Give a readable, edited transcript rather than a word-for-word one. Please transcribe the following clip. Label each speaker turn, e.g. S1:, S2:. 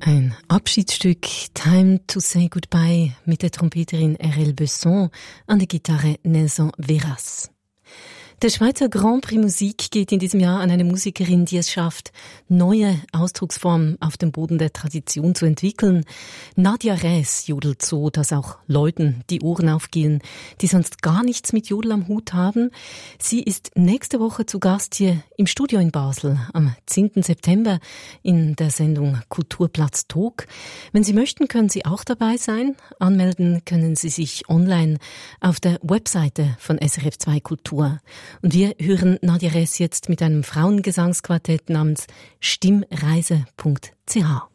S1: Ein Abschiedsstück, Time to Say Goodbye, mit der Trompeterin R.L. Besson, an der Gitarre Nelson Veras. Der Schweizer Grand Prix Musik geht in diesem Jahr an eine Musikerin, die es schafft, neue Ausdrucksformen auf dem Boden der Tradition zu entwickeln. Nadia Räs jodelt so, dass auch Leuten die Ohren aufgehen, die sonst gar nichts mit Jodel am Hut haben. Sie ist nächste Woche zu Gast hier im Studio in Basel am 10. September in der Sendung Kulturplatz Talk. Wenn Sie möchten, können Sie auch dabei sein. Anmelden können Sie sich online auf der Webseite von SRF 2 Kultur. Und wir hören Nadia Räs jetzt mit einem Frauengesangsquartett namens stimmreise.ch.